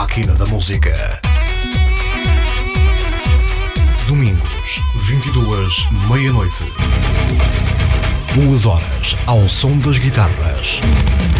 máquina da música. Domingos, 22, meia-noite. 2 horas ao som das guitarras.